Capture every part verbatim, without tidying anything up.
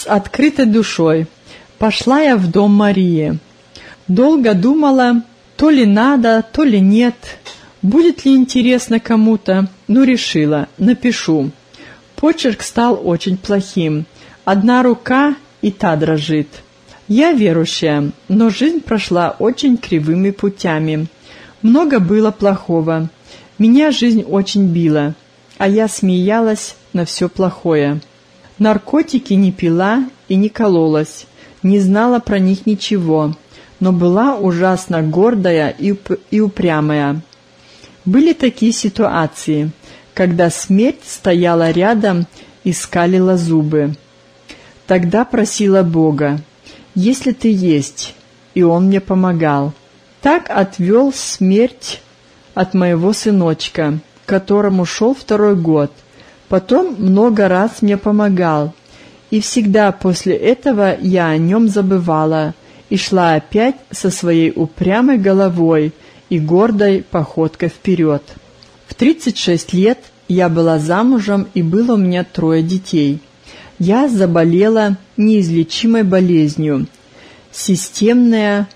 С открытой душой пошла я в дом Марии. Долго думала, то ли надо, то ли нет, будет ли интересно кому-то, но решила, напишу. Почерк стал очень плохим, одна рука и та дрожит. Я верующая, но жизнь прошла очень кривыми путями. Много было плохого, меня жизнь очень била, а я смеялась на все плохое. Наркотики не пила и не кололась, не знала про них ничего, но была ужасно гордая и, уп- и упрямая. Были такие ситуации, когда смерть стояла рядом и скалила зубы. Тогда просила Бога, если ты есть, и Он мне помогал. Так отвел смерть от моего сыночка, которому шел второй год. Потом много раз мне помогал, и всегда после этого я о нем забывала и шла опять со своей упрямой головой и гордой походкой вперед. В тридцать шесть лет я была замужем, и было у меня трое детей. Я заболела неизлечимой болезнью – системная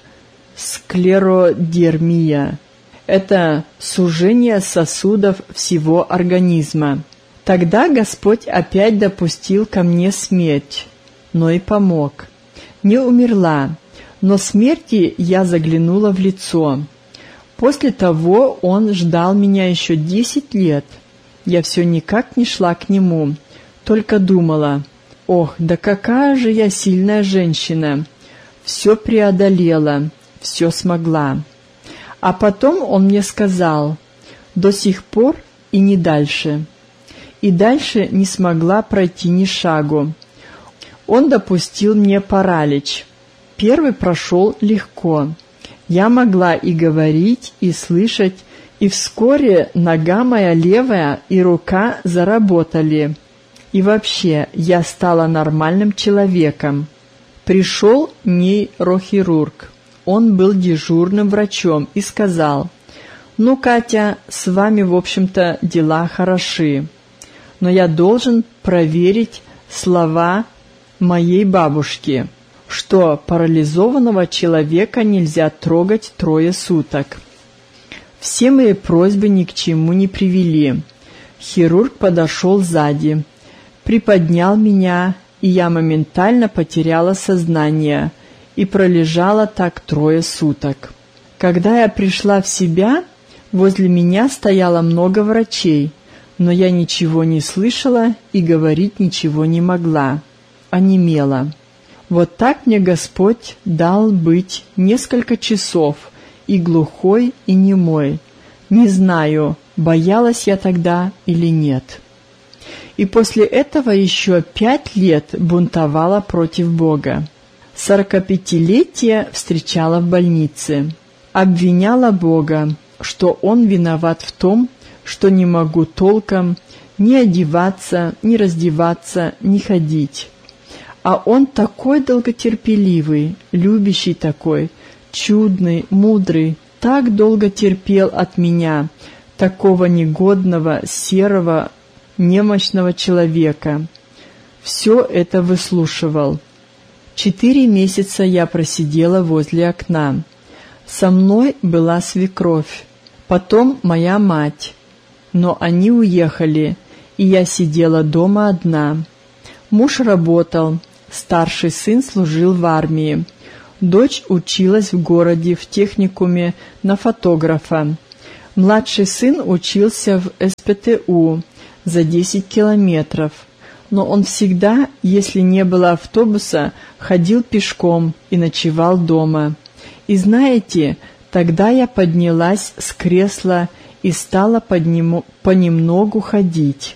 склеродермия. Это сужение сосудов всего организма. Тогда Господь опять допустил ко мне смерть, но и помог. Не умерла, но смерти я заглянула в лицо. После того Он ждал меня еще десять лет. Я все никак не шла к Нему, только думала, ох, да какая же я сильная женщина, все преодолела, все смогла. А потом Он мне сказал, до сих пор и не дальше. И дальше не смогла пройти ни шагу. Он допустил мне паралич. Первый прошел легко. Я могла и говорить, и слышать, и вскоре нога моя левая и рука заработали. И вообще я стала нормальным человеком. Пришел нейрохирург. Он был дежурным врачом и сказал, «Ну, Катя, с вами, в общем-то, дела хороши. Но я должен проверить слова моей бабушки, что парализованного человека нельзя трогать трое суток». Все мои просьбы ни к чему не привели. Хирург подошел сзади, приподнял меня, и я моментально потеряла сознание и пролежала так трое суток. Когда я пришла в себя, возле меня стояло много врачей, но я ничего не слышала и говорить ничего не могла, онемела. Вот так мне Господь дал быть несколько часов, и глухой, и немой. Не знаю, боялась я тогда или нет. И после этого еще пять лет бунтовала против Бога. Сорокапятилетие встречала в больнице. Обвиняла Бога, что Он виноват в том, что не могу толком ни одеваться, ни раздеваться, ни ходить. А Он такой долготерпеливый, любящий такой, чудный, мудрый, так долго терпел от меня, такого негодного, серого, немощного человека. Все это выслушивал. Четыре месяца я просидела возле окна. Со мной была свекровь, потом моя мать. Но они уехали, и я сидела дома одна. Муж работал, старший сын служил в армии. Дочь училась в городе в техникуме на фотографа. Младший сын учился в эс пэ тэ у за десять километров. Но он всегда, если не было автобуса, ходил пешком и ночевал дома. И знаете, тогда я поднялась с кресла и стала поднему, понемногу ходить.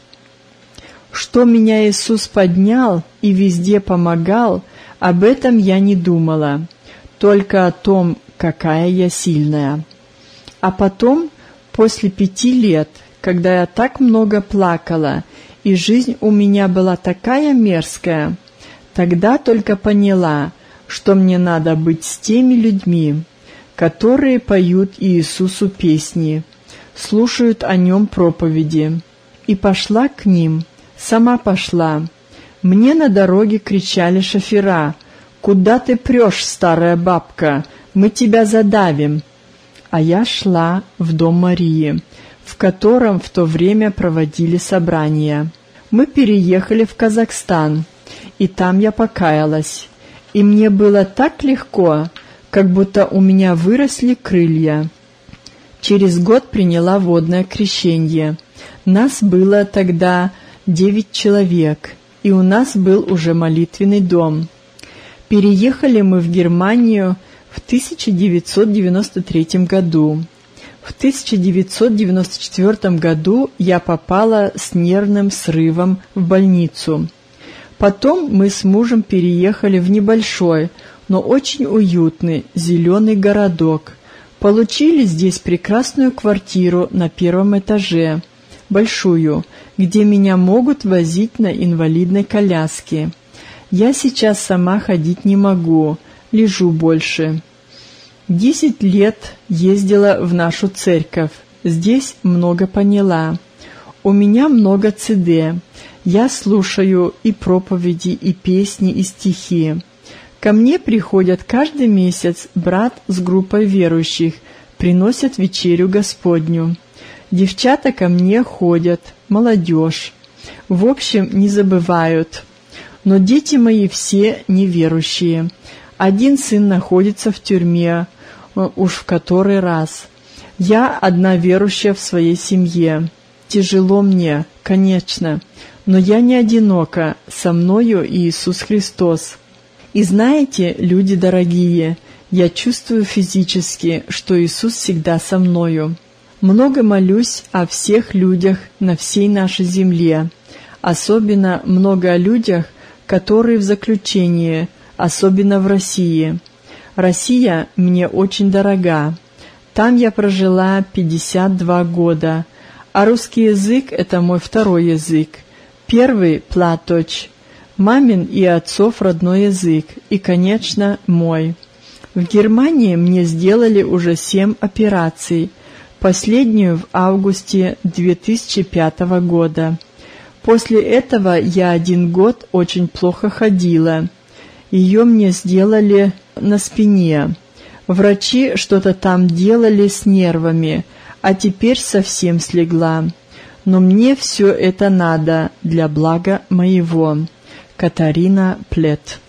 Что меня Иисус поднял и везде помогал, об этом я не думала, только о том, какая я сильная. А потом, после пяти лет, когда я так много плакала, и жизнь у меня была такая мерзкая, тогда только поняла, что мне надо быть с теми людьми, которые поют Иисусу песни, слушают о Нем проповеди. И пошла к ним, сама пошла. Мне на дороге кричали шофера: «Куда ты прешь, старая бабка? Мы тебя задавим!» А я шла в дом Марии, в котором в то время проводили собрания. Мы переехали в Казахстан, и там я покаялась. И мне было так легко, как будто у меня выросли крылья. Через год приняла водное крещение. Нас было тогда девять человек, и у нас был уже молитвенный дом. Переехали мы в Германию в тысяча девятьсот девяносто третьем году. В тысяча девятьсот девяносто четвёртом году я попала с нервным срывом в больницу. Потом мы с мужем переехали в небольшой, но очень уютный зеленый городок. Получили здесь прекрасную квартиру на первом этаже, большую, где меня могут возить на инвалидной коляске. Я сейчас сама ходить не могу, лежу больше. Десять лет ездила в нашу церковь, здесь много поняла. У меня много цэ дэ, я слушаю и проповеди, и песни, и стихи. Ко мне приходят каждый месяц брат с группой верующих, приносят вечерю Господню. Девчата ко мне ходят, молодежь. В общем, не забывают. Но дети мои все неверующие. Один сын находится в тюрьме, уж в который раз. Я одна верующая в своей семье. Тяжело мне, конечно, но я не одинока, со мною Иисус Христос. И знаете, люди дорогие, я чувствую физически, что Иисус всегда со мною. Много молюсь о всех людях на всей нашей земле, особенно много о людях, которые в заключении, особенно в России. Россия мне очень дорога. Там я прожила пятьдесят два года, а русский язык — это мой второй язык. Первый — платоч, мамин и отцов родной язык, и, конечно, мой. В Германии мне сделали уже семь операций, последнюю в августе две тысячи пятого года. После этого я один год очень плохо ходила. Ее мне сделали на спине. Врачи что-то там делали с нервами, а теперь совсем слегла. Но мне все это надо для блага моего. Катарина Плет.